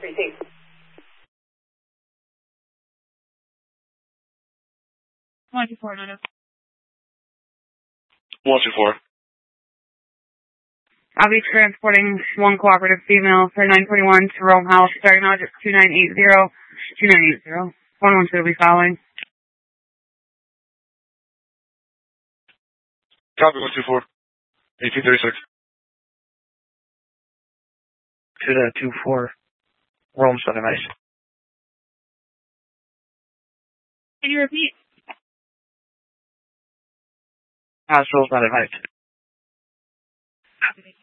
Precinct. 124, no. 124. I'll be transporting one cooperative female for 921 to Rome House, starting out at 2980. 112 will be following. Copy 124. 1836. 2-24. Rome's not advised. Can you repeat? Hospital's not advised. Copy.